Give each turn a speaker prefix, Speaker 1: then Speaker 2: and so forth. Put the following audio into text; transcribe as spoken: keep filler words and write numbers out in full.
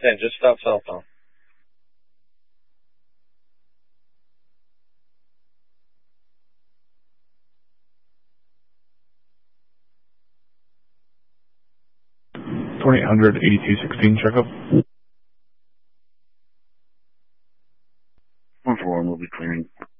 Speaker 1: ten, just stop cell phone.
Speaker 2: twenty-eight hundred, eighty-two sixteen, check up.
Speaker 3: one four one will be clearing.